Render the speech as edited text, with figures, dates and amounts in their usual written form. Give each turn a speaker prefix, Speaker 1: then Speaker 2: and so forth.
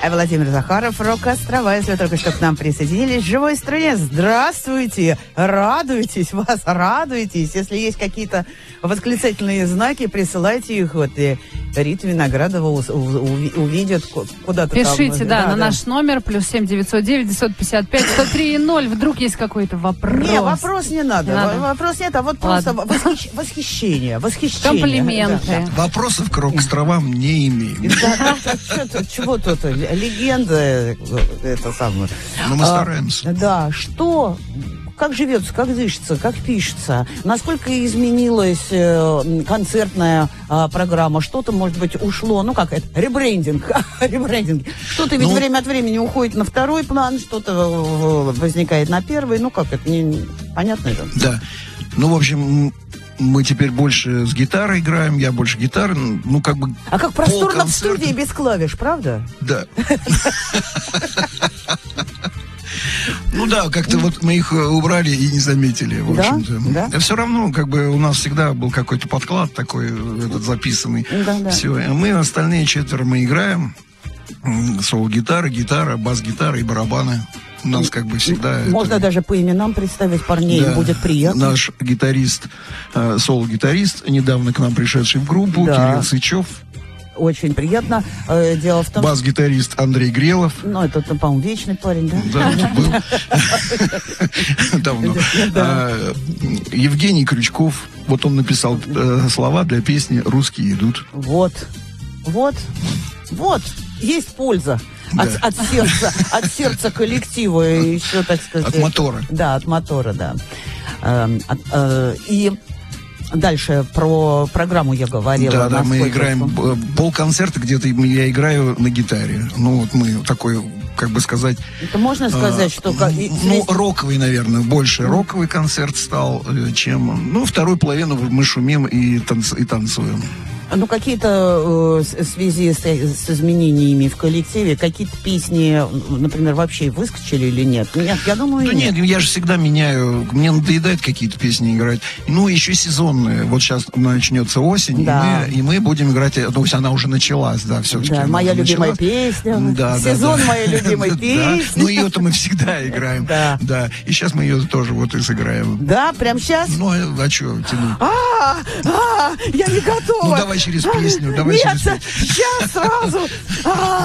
Speaker 1: А Владимир Захаров, «Рок-острова». Если вы только что к нам присоединились, в живой стране. Здравствуйте! Радуйтесь, вас радуйтесь. Если есть какие-то восклицательные знаки, присылайте их. Вот и Рита Виноградова увидит куда-то.
Speaker 2: Пишите,
Speaker 1: там.
Speaker 2: да, на наш номер +7 909 955 103 0. Вдруг есть какой-то вопрос.
Speaker 1: Не, вопрос не надо. Вопрос нет, а вот просто восхищение.
Speaker 2: Комплименты.
Speaker 3: Да. Вопросов к «Рок-островам» не имеем.
Speaker 1: Чего тут? Легенда, это самое.
Speaker 3: Но мы стараемся.
Speaker 1: Да, что... Как живется, как дышится, как пишется? Насколько изменилась концертная программа? Что-то, может быть, ушло? Ну, как это? Ребрендинг. Что-то ведь время от времени уходит на второй план, что-то возникает на первый. Ну, как это? Понятно это?
Speaker 3: Да. Ну, в общем... Мы теперь больше с гитарой играем, я больше гитары, ну, как бы...
Speaker 1: А как просторно в студии без клавиш, правда?
Speaker 3: Да. Ну да, как-то вот мы их убрали и не заметили, в общем-то.
Speaker 1: Да?
Speaker 3: А все равно, как бы, у нас всегда был какой-то подклад такой, этот записанный.
Speaker 1: Да.
Speaker 3: Все, а мы, остальные четверо, мы играем. Соло-гитара, гитара, бас-гитара и барабаны. У нас как бы всегда...
Speaker 1: Можно даже по именам представить парней,
Speaker 3: да,
Speaker 1: будет приятно.
Speaker 3: Наш гитарист, соло-гитарист, недавно к нам пришедший в группу, Кирилл Сычев.
Speaker 1: Очень приятно. Дело в том,
Speaker 3: бас-гитарист Андрей Грелов.
Speaker 1: Ну, это, по-моему, вечный парень, да?
Speaker 3: Да, был. Давно. Евгений Крючков. Вот он написал слова для песни «Русские идут».
Speaker 1: Вот. Есть польза. От сердца коллектива еще, так сказать.
Speaker 3: От мотора.
Speaker 1: Да, от мотора, да. И дальше про программу я говорила.
Speaker 3: Да, мы играем полконцерта, где-то я играю на гитаре. Ну, вот мы такой, как бы сказать...
Speaker 1: Это можно сказать, что...
Speaker 3: Ну, роковый, наверное, больше роковый концерт стал, чем... Ну, вторую половину мы шумим и танцуем.
Speaker 1: Ну, какие-то в связи с изменениями в коллективе, какие-то песни, например, вообще выскочили или нет? Нет, я думаю, нет.
Speaker 3: Нет, я же всегда меняю. Мне надоедает какие-то песни играть. Ну, еще сезонные. Вот сейчас начнется осень, да. и мы будем играть... Ну, она уже началась, да, все-таки.
Speaker 1: Да, моя любимая песня.
Speaker 3: Да,
Speaker 1: сезон моей любимой песни.
Speaker 3: Ну, ее-то мы всегда играем. Да. И сейчас мы ее тоже вот и сыграем.
Speaker 1: Да, прям сейчас?
Speaker 3: Ну, а что тянуть?
Speaker 1: Я не готова.
Speaker 3: Ну, давай через песню.
Speaker 1: Нет, сейчас сразу.